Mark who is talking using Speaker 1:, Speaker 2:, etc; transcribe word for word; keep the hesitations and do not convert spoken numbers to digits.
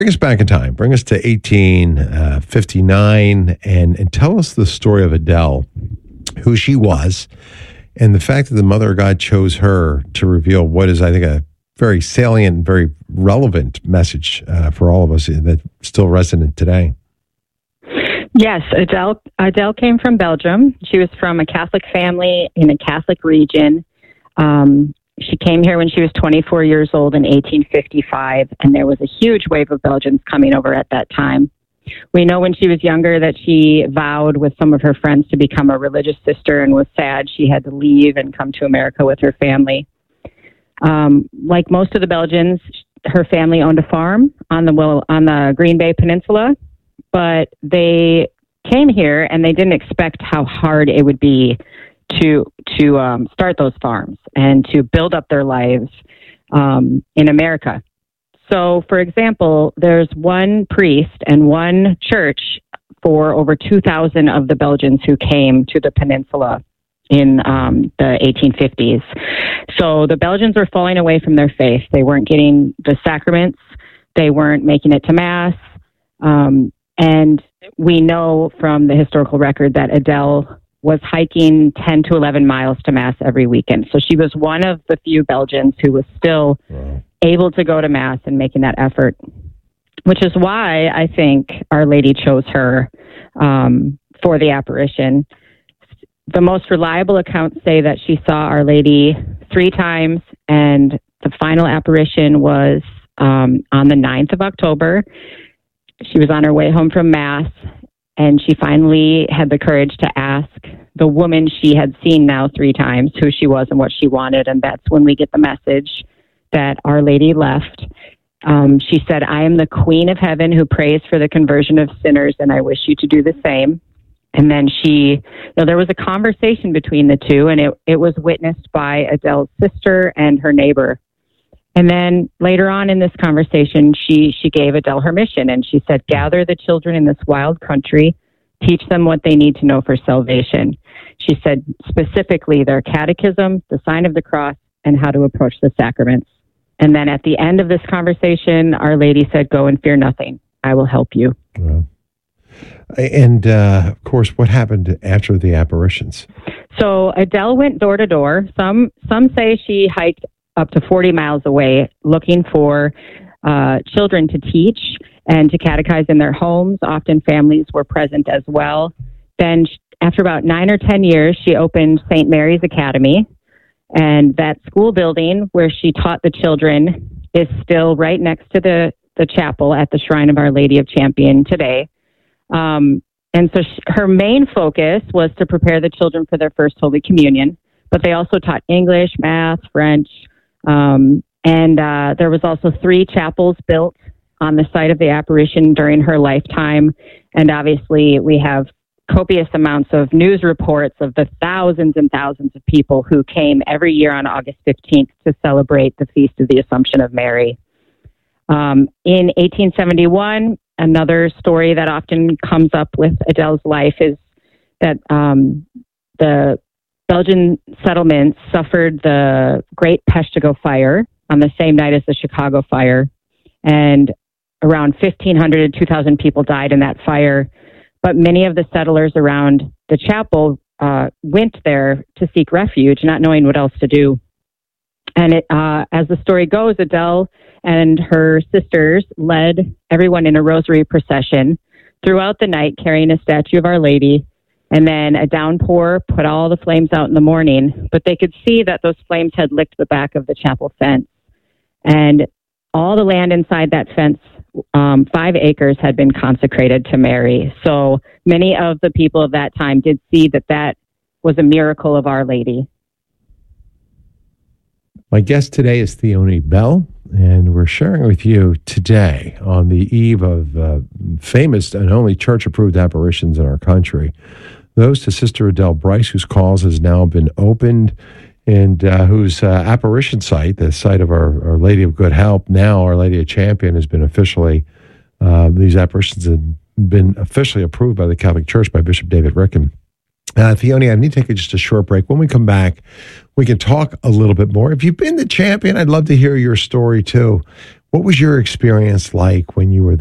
Speaker 1: Bring us back in time. Bring us to eighteen fifty-nine and, and tell us the story of Adele, who she was, and the fact that the Mother of God chose her to reveal what is, I think, a very salient, very relevant message uh, for all of us that's still resonant today.
Speaker 2: Yes, Adele, Adele came from Belgium. She was from a Catholic family in a Catholic region. Um, she came here when she was twenty-four years old in eighteen fifty-five, and there was a huge wave of Belgians coming over at that time. We know when she was younger that she vowed with some of her friends to become a religious sister and was sad she had to leave and come to America with her family. Um, like most of the Belgians, her family owned a farm on the well, on the Green Bay Peninsula, but they came here and they didn't expect how hard it would be to to um, start those farms and to build up their lives um, in America. So, for example, there's one priest and one church for over two thousand of the Belgians who came to the peninsula in um, the eighteen fifties. So the Belgians were falling away from their faith. They weren't getting the sacraments. They weren't making it to Mass. Um, and we know from the historical record that Adele was hiking ten to eleven miles to Mass every weekend. So she was one of the few Belgians who was still wow. able to go to Mass and making that effort, which is why I think Our Lady chose her um, for the apparition. The most reliable accounts say that she saw Our Lady three times, and the final apparition was um, on the ninth of October. She was on her way home from Mass, and she finally had the courage to ask the woman she had seen now three times who she was and what she wanted, and that's when we get the message that Our Lady left. Um, she said, "I am the Queen of Heaven who prays for the conversion of sinners, and I wish you to do the same." And then she, you know, there was a conversation between the two, and it, it was witnessed by Adele's sister and her neighbor. And then later on in this conversation, she, she gave Adele her mission, and she said, "Gather the children in this wild country, teach them what they need to know for salvation." She said specifically their catechism, the sign of the cross, and how to approach the sacraments. And then at the end of this conversation, Our Lady said, "Go and fear nothing. I will help you."
Speaker 1: Wow. And, uh, of course, what happened after the apparitions?
Speaker 2: So Adele went door to door. Some some say she hiked up to forty miles away looking for uh, children to teach and to catechize in their homes. Often families were present as well. Then after about nine or ten years, she opened Saint Mary's Academy. And that school building where she taught the children is still right next to the, the chapel at the Shrine of Our Lady of Champion today. Um, and so she, her main focus was to prepare the children for their first Holy Communion, but they also taught English, math, French, um, and uh, there was also three chapels built on the site of the apparition during her lifetime. And obviously we have copious amounts of news reports of the thousands and thousands of people who came every year on August fifteenth to celebrate the Feast of the Assumption of Mary. Um, in eighteen seventy-one, another story that often comes up with Adele's life is that um, the Belgian settlements suffered the Great Peshtigo Fire on the same night as the Chicago Fire, and around fifteen hundred to two thousand people died in that fire. But many of the settlers around the chapel uh, went there to seek refuge, not knowing what else to do. And it, uh, as the story goes, Adele and her sisters led everyone in a rosary procession throughout the night, carrying a statue of Our Lady. And then a downpour put all the flames out in the morning. But they could see that those flames had licked the back of the chapel fence. And all the land inside that fence, um, five acres, had been consecrated to Mary. So many of the people of that time did see that that was a miracle of Our Lady.
Speaker 1: My guest today is Theoni Bell, and we're sharing with you today on the eve of uh, famous and only church-approved apparitions in our country. Those to Sister Adele Bryce, whose cause has now been opened, and uh, whose uh, apparition site, the site of our, our Lady of Good Help, now Our Lady of Champion, has been officially, uh, these apparitions have been officially approved by the Catholic Church by Bishop David Rickham. Uh, Theoni, I need to take just a short break. When we come back, we can talk a little bit more. If you've been the champion, I'd love to hear your story too. What was your experience like when you were